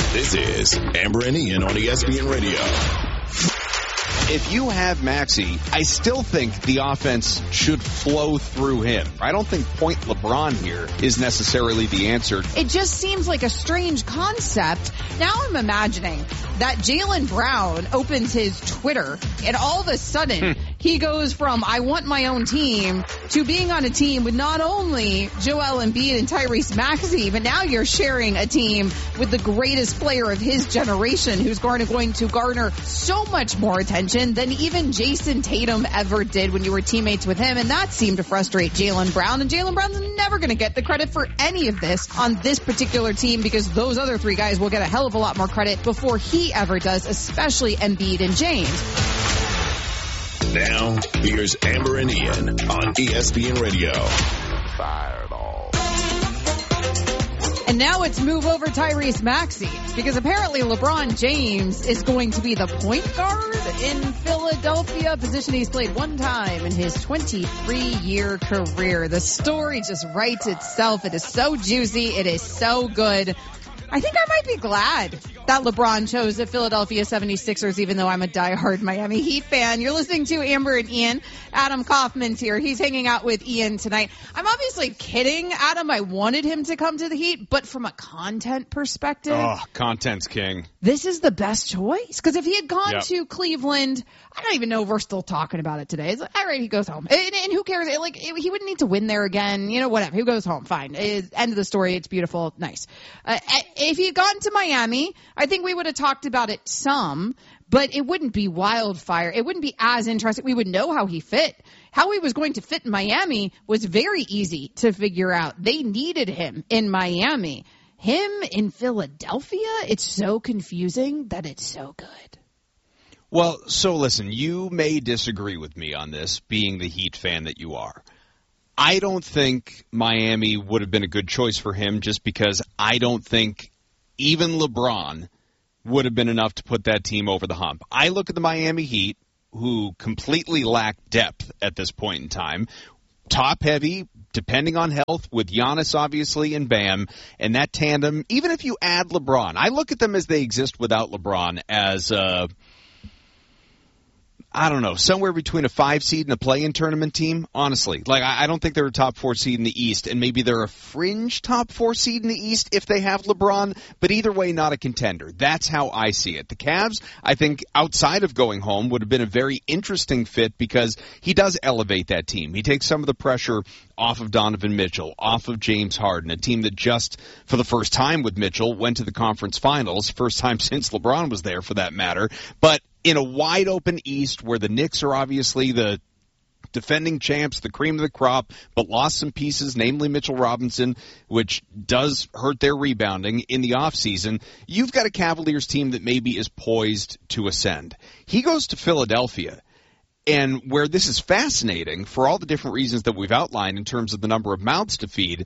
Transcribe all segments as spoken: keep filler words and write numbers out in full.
This is Amber and Ian on E S P N Radio. If you have Maxey, I still think the offense should flow through him. I don't think point LeBron here is necessarily the answer. It just seems like a strange concept. Now I'm imagining that Jaylen Brown opens his Twitter and all of a sudden he goes from I want my own team to being on a team with not only Joel Embiid and Tyrese Maxey, but now you're sharing a team with the greatest player of his generation who's going to, going to garner so much more attention than even Jason Tatum ever did when you were teammates with him, and that seemed to frustrate Jaylen Brown, and Jaylen Brown's never going to get the credit for any of this on this particular team because those other three guys will get a hell of a lot more credit before he ever does, especially Embiid and James. Now, here's Amber and Ian on E S P N Radio. Fireball. And now it's move over Tyrese Maxey because apparently LeBron James is going to be the point guard in Philadelphia, a position he's played one time in his twenty-three-year career. The story just writes itself. It is so juicy. It is so good. I think I might be glad that LeBron chose the Philadelphia seventy-sixers, even though I'm a diehard Miami Heat fan. You're listening to Amber and Ian. Adam Kaufman's here. He's hanging out with Ian tonight. I'm obviously kidding, Adam. I wanted him to come to the Heat, but from a content perspective, Oh, content's king. this is the best choice. Because if he had gone Yep. to Cleveland, I don't even know if we're still talking about it today. It's like, all right, he goes home. And, and who cares? Like, he wouldn't need to win there again. You know, whatever. He goes home. Fine. It's, end of the story. It's beautiful. Nice. Uh, if he had gone to Miami, I think we would have talked about it some, but it wouldn't be wildfire. It wouldn't be as interesting. We would know how he fit. How he was going to fit in Miami was very easy to figure out. They needed him in Miami. Him in Philadelphia, it's so confusing that it's so good. Well, so listen, you may disagree with me on this, being the Heat fan that you are. I don't think Miami would have been a good choice for him just because I don't think even LeBron would have been enough to put that team over the hump. I look at the Miami Heat, who completely lack depth at this point in time, top-heavy, depending on health, with Giannis, obviously, and Bam, and that tandem, even if you add LeBron, I look at them as they exist without LeBron as uh, I don't know, somewhere between a five seed and a play-in tournament team, honestly. Like, I, I don't think they're a top four seed in the East, and maybe they're a fringe top four seed in the East if they have LeBron, but either way, not a contender. That's how I see it. The Cavs, I think, outside of going home, would have been a very interesting fit because he does elevate that team. He takes some of the pressure off of Donovan Mitchell, off of James Harden, a team that just, for the first time with Mitchell, went to the conference finals, first time since LeBron was there for that matter, but in a wide-open East where the Knicks are obviously the defending champs, the cream of the crop, but lost some pieces, namely Mitchell Robinson, which does hurt their rebounding in the offseason, you've got a Cavaliers team that maybe is poised to ascend. He goes to Philadelphia, and where this is fascinating, for all the different reasons that we've outlined in terms of the number of mouths to feed,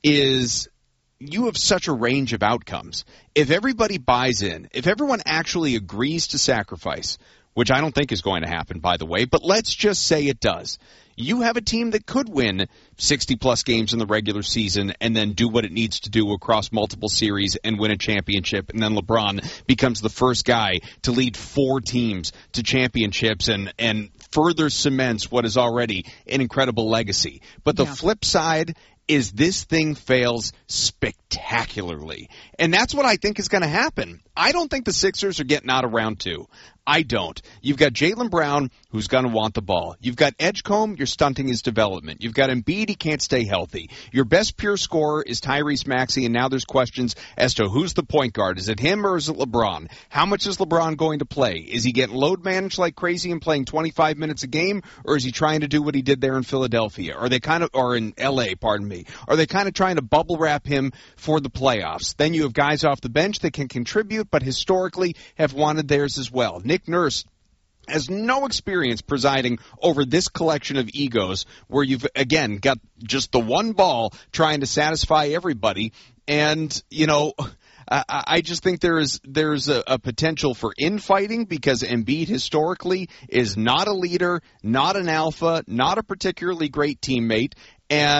is you have such a range of outcomes. If everybody buys in, if everyone actually agrees to sacrifice, which I don't think is going to happen, by the way, but let's just say it does, you have a team that could win sixty-plus games in the regular season and then do what it needs to do across multiple series and win a championship, and then LeBron becomes the first guy to lead four teams to championships and, and further cements what is already an incredible legacy. But the yeah. flip side is this thing fails spectacularly. And that's what I think is going to happen. I don't think the Sixers are getting out of round two. I don't. You've got Jaylen Brown, who's going to want the ball. You've got Edgecombe, you're stunting his development. You've got Embiid, he can't stay healthy. Your best pure scorer is Tyrese Maxey, and now there's questions as to who's the point guard. Is it him or is it LeBron? How much is LeBron going to play? Is he getting load managed like crazy and playing twenty-five minutes a game, or is he trying to do what he did there in Philadelphia? Are they kind of, or in L A, pardon me, are they kind of trying to bubble wrap him for the playoffs? Then you have guys off the bench that can contribute, but historically have wanted theirs as well. Nick Nurse has no experience presiding over this collection of egos where you've, again, got just the one ball trying to satisfy everybody. And, you know, I, I just think there is there's a, a potential for infighting because Embiid historically is not a leader, not an alpha, not a particularly great teammate. And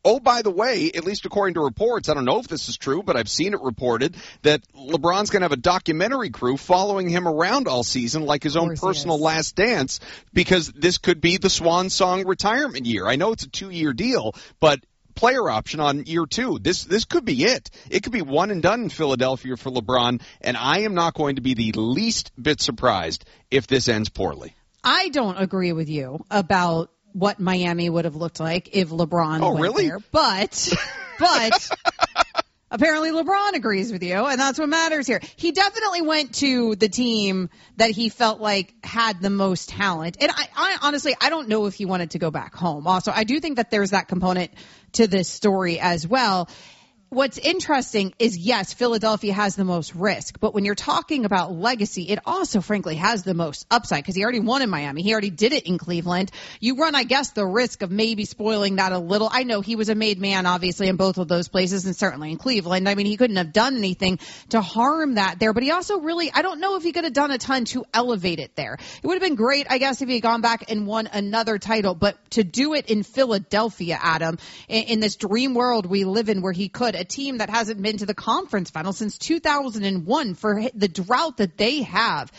Oh, by the way, at least according to reports, I don't know if this is true, but I've seen it reported that LeBron's going to have a documentary crew following him around all season like his own personal last dance, because this could be the swan song retirement year. I know it's a two-year deal, but player option on year two. This this could be it. It could be one and done in Philadelphia for LeBron, and I am not going to be the least bit surprised if this ends poorly. I don't agree with you about what Miami would have looked like if LeBron oh, went really? there. But, but apparently LeBron agrees with you, and that's what matters here. He definitely went to the team that he felt like had the most talent. And I, I honestly, I don't know if he wanted to go back home. Also, I do think that there's that component to this story as well. What's interesting is, yes, Philadelphia has the most risk, but when you're talking about legacy, it also, frankly, has the most upside because he already won in Miami. He already did it in Cleveland. You run, I guess, the risk of maybe spoiling that a little. I know he was a made man, obviously, in both of those places and certainly in Cleveland. I mean, he couldn't have done anything to harm that there, but he also really, I don't know if he could have done a ton to elevate it there. It would have been great, I guess, if he had gone back and won another title, but to do it in Philadelphia, Adam, in, in this dream world we live in where he could, a team that hasn't been to the conference final since two thousand one, for the drought that they have,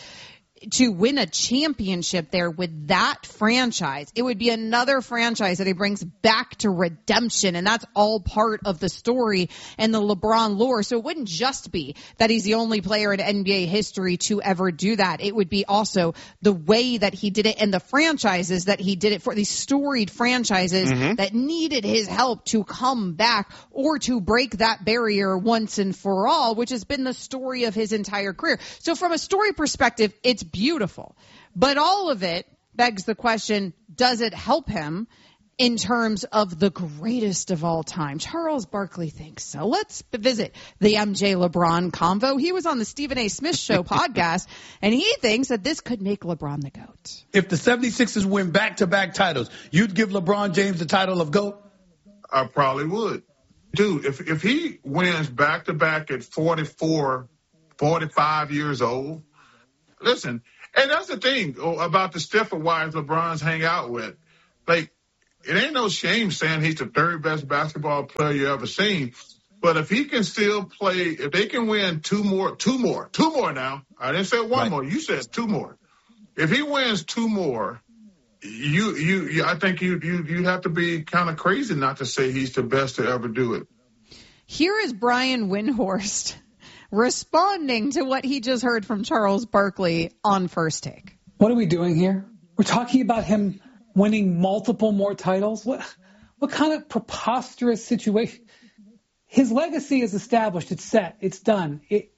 to win a championship there with that franchise. It would be another franchise that he brings back to redemption, and that's all part of the story and the LeBron lore. So it wouldn't just be that he's the only player in N B A history to ever do that. It would be also the way that he did it and the franchises that he did it for, these storied franchises mm-hmm. that needed his help to come back or to break that barrier once and for all, which has been the story of his entire career. So from a story perspective, it's beautiful. But all of it begs the question, does it help him in terms of the greatest of all time? Charles Barkley thinks so. Let's visit the M J LeBron convo. He was on the Stephen A. Smith Show podcast, and he thinks that this could make LeBron the GOAT. If the seventy-sixers win back-to-back titles, you'd give LeBron James the title of GOAT? I probably would. Dude, if, if he wins back-to-back at forty-four, forty-five years old, listen, and that's the thing about the stiffer wives LeBron's hang out with. Like, it ain't no shame saying he's the third best basketball player you ever seen. But if he can still play, if they can win two more, two more, two more now. I didn't say one right. more. You said two more. If he wins two more, you, you, you I think you, you, you have to be kind of crazy not to say he's the best to ever do it. Here is Brian Windhorst responding to what he just heard from Charles Barkley on First Take. What are we doing here? We're talking about him winning multiple more titles? What what kind of preposterous situation? His legacy is established. It's set. It's done. It,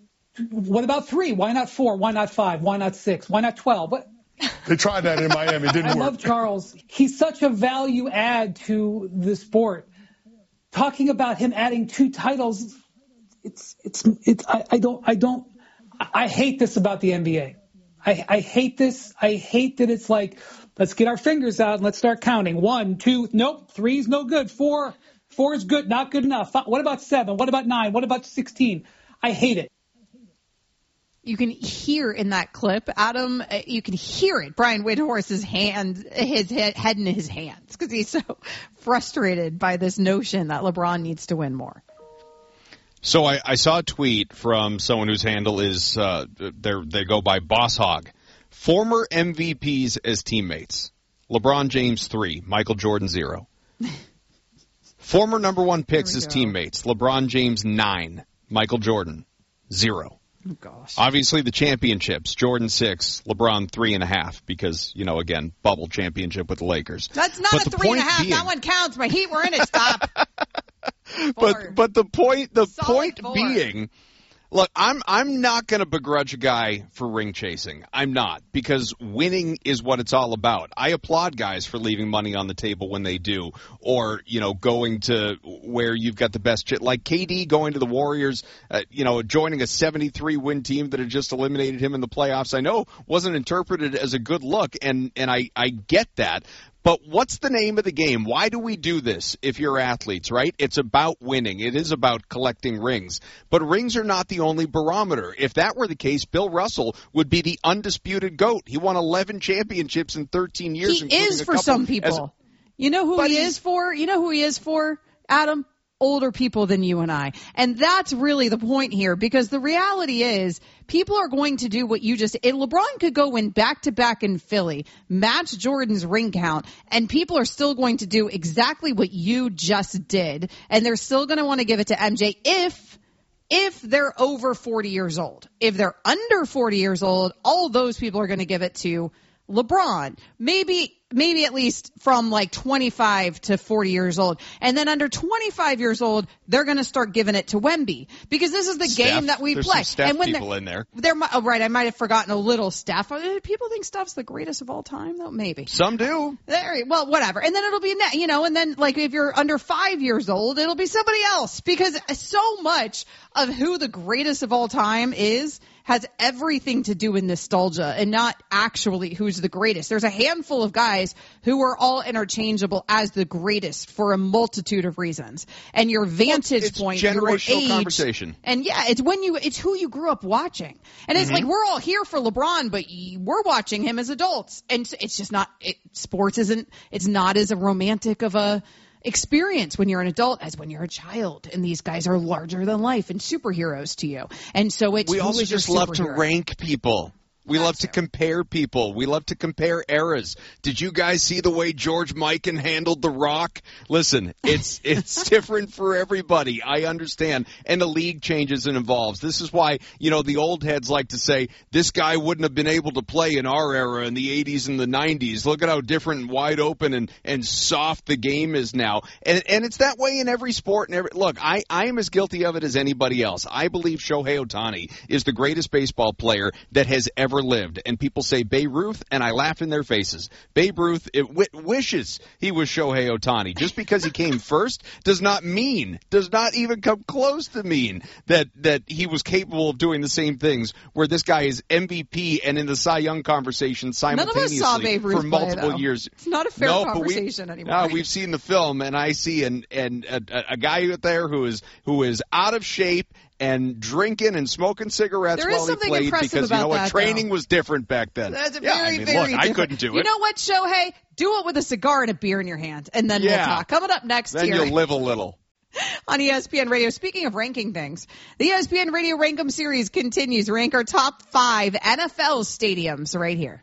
what about three? Why not four? Why not five? Why not six? Why not twelve? What? They tried that in Miami. It didn't I work. I love Charles. He's such a value add to the sport. Talking about him adding two titles, It's, it's, it's, I, I don't, I don't, I hate this about the N B A. I, I hate this. I hate that it's like, let's get our fingers out and let's start counting. One, two, nope, three's no good. Four, four is good, not good enough. Five, what about seven? What about nine? What about sixteen? I hate it. You can hear in that clip, Adam, you can hear it, Brian Windhorst's hand, his head, head in his hands, because he's so frustrated by this notion that LeBron needs to win more. So I, I saw a tweet from someone whose handle is, uh, they go by Boss Hog. Former M V Ps as teammates. LeBron James, three. Michael Jordan, zero. Former number one picks as go. teammates. LeBron James, nine. Michael Jordan, zero. Oh, gosh. Obviously, the championships. Jordan, six. LeBron, three and a half. Because, you know, again, bubble championship with the Lakers. That's not but a three and a half. Being, that one counts. My Heat were in it. Stop. But but the point the Solid point four. being, look, I'm I'm not going to begrudge a guy for ring chasing. I'm not, because winning is what it's all about. I applaud guys for leaving money on the table when they do, or you know, going to where you've got the best shit, like K D going to the Warriors, uh, you know, joining a seventy-three win team that had just eliminated him in the playoffs. I know wasn't interpreted as a good look, and and I I get that. But what's the name of the game? Why do we do this if you're athletes, right? It's about winning. It is about collecting rings. But rings are not the only barometer. If that were the case, Bill Russell would be the undisputed GOAT. He won eleven championships in thirteen years. He is for some people. You know who But he he's- is for? You know who he is for, Adam? Older people than you and I. And that's really the point here, because the reality is people are going to do what you just – LeBron could go in back-to-back in Philly, match Jordan's ring count, and people are still going to do exactly what you just did, and they're still going to want to give it to M J if – if they're over forty years old. If they're under forty years old, all those people are going to give it to LeBron. Maybe maybe at least from like twenty-five to forty years old. And then under twenty-five years old, they're going to start giving it to Wemby, because this is the Steph. game that we There's play. some Steph and when people they're- in there. There, mi- oh, right, I might have forgotten a little Steph. Uh, People think Steph's the greatest of all time, though. Maybe. Some do. There, well, whatever. And then it'll be, ne- you know, and then like if you're under five years old, it'll be somebody else, because so much of who the greatest of all time is has everything to do with nostalgia and not actually who's the greatest. There's a handful of guys who are all interchangeable as the greatest for a multitude of reasons. And your vantage it's point, your generational age, conversation. and yeah, it's when you, it's who you grew up watching. And it's like, we're all here for LeBron, but y- we're watching him as adults. And it's- it's just not, it, sports isn't, it's not as a romantic of a experience when you're an adult as when you're a child. And these guys are larger than life and superheroes to you. And so it's, We who also is your just love to superhero? rank people. We That love to too. compare people. We love to compare eras. Did you guys see the way George Mikan handled The Rock? Listen, it's it's different for everybody. I understand. And the league changes and evolves. This is why, you know, the old heads like to say, this guy wouldn't have been able to play in our era in the eighties and the nineties. Look at how different and wide open and, and soft the game is now. And and it's that way in every sport. And every, look, I, I am as guilty of it as anybody else. I believe Shohei Ohtani is the greatest baseball player that has ever lived. And people say Babe Ruth, and I laugh in their faces. Babe Ruth it w- wishes he was Shohei Ohtani. Just because he came first does not mean, does not even come close to mean that, that he was capable of doing the same things, where this guy is M V P and in the Cy Young conversation None of us simultaneously saw Babe Ruth for play, multiple though. years. It's not a fair No, but we- conversation anymore. No, we've seen the film, and I see an, an, a, a guy out there who is who is out of shape and drinking and smoking cigarettes There is while he something played, impressive because you know about what, that, training though. was different back then. That's yeah, very, I mean, very look, different. I couldn't do it. You know what, Shohei? Do it with a cigar and a beer in your hand, and then Yeah. we'll talk. Coming up next Then here you'll live a little. on E S P N Radio. Speaking of ranking things, the E S P N Radio Rank 'em series continues. Rank our top five N F L stadiums right here.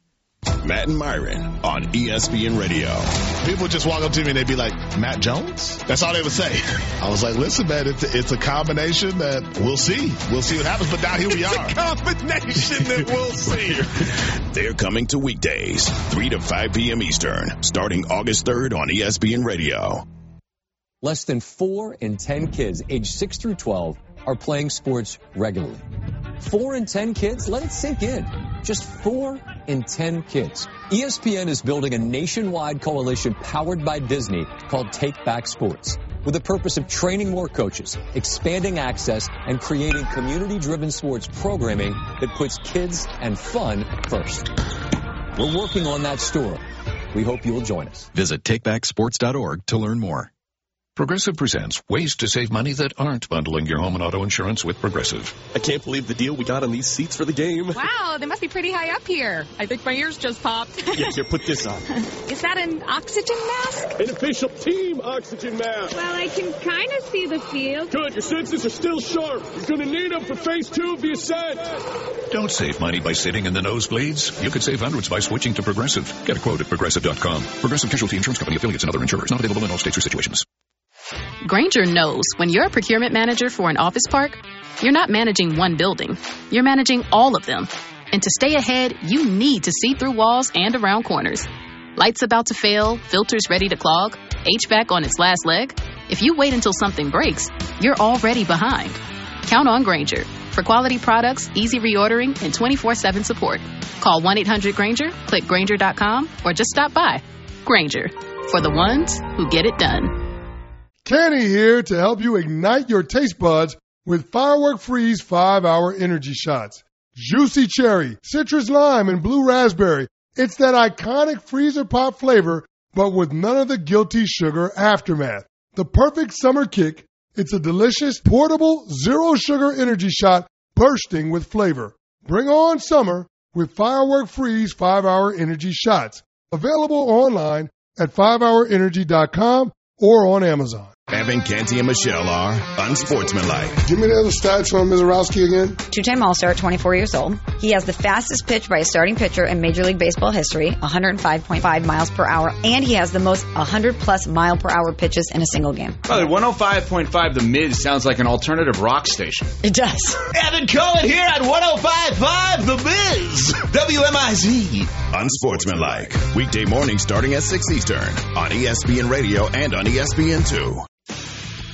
Matt and Myron on E S P N Radio. People just walk up to me and they'd be like, Matt Jones? That's all they would say. I was like, listen, man, it's a, it's a combination that we'll see. We'll see what happens, but now here we It's are. a combination that we'll see. They're coming to weekdays, three to five p.m. Eastern, starting August third on E S P N Radio. Less than four in ten kids aged six through twelve are playing sports regularly. Four in ten kids? Let it sink in. Just four in ten kids. E S P N is building a nationwide coalition powered by Disney called Take Back Sports, with the purpose of training more coaches, expanding access, and creating community-driven sports programming that puts kids and fun first. We're working on that story. We hope you'll join us. Visit take back sports dot org to learn more. Progressive presents ways to save money that aren't bundling your home and auto insurance with Progressive. I can't believe the deal we got on these seats for the game. Wow, they must be pretty high up here. I think my ears just popped. Yeah, here, put this on. Is that an oxygen mask? An official team oxygen mask. Well, I can kind of see the field. Good, your senses are still sharp. You're going to need them for phase two of the ascent. Don't save money by sitting in the nosebleeds. You could save hundreds by switching to Progressive. Get a quote at progressive dot com. Progressive Casualty Insurance Company, affiliates, and other insurers. Not available in all states or situations. Grainger knows when you're a procurement manager for an office park, you're not managing one building. You're managing all of them. And to stay ahead, you need to see through walls and around corners. Lights about to fail, filters ready to clog, H V A C on its last leg. If you wait until something breaks, you're already behind. Count on Grainger for quality products, easy reordering, and twenty-four seven support. Call one eight hundred Grainger, click Grainger dot com, or just stop by. Grainger, for the ones who get it done. Kenny here to help you ignite your taste buds with Firework Freeze five hour energy shots. Juicy cherry, citrus lime, and blue raspberry. It's that iconic freezer pop flavor, but with none of the guilty sugar aftermath. The perfect summer kick. It's a delicious, portable, zero sugar energy shot bursting with flavor. Bring on summer with Firework Freeze five hour energy shots. Available online at five hour energy dot com or on Amazon. Evan, Canty, and Michelle are unsportsmanlike. Give me the other stats from Mizorowski again. Two-time All-Star, twenty-four years old. He has the fastest pitch by a starting pitcher in Major League Baseball history, one oh five point five miles per hour, and he has the most one hundred plus mile per hour pitches in a single game. Well, one oh five point five, The Miz, sounds like an alternative rock station. It does. Evan Cohen here at one oh five point five, The Miz, W M I Z. Unsportsmanlike. Weekday morning starting at six Eastern on E S P N Radio and on E S P N two.